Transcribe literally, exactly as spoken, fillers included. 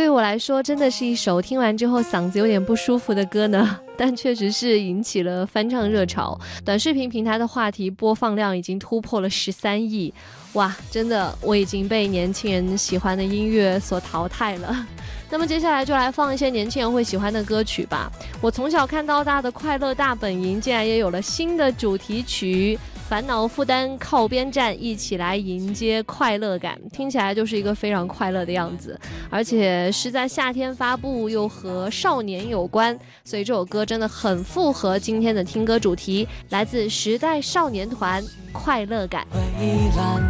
对我来说真的是一首听完之后嗓子有点不舒服的歌呢，但确实是引起了翻唱热潮，短视频平台的话题播放量已经突破了十三亿，哇，真的我已经被年轻人喜欢的音乐所淘汰了。那么接下来就来放一些年轻人会喜欢的歌曲吧。我从小看到大的快乐大本营竟然也有了新的主题曲，烦恼负担靠边站，一起来迎接快乐感，听起来就是一个非常快乐的样子，而且是在夏天发布，又和少年有关，所以这首歌真的很符合今天的听歌主题，来自时代少年团快乐感。 蔚蓝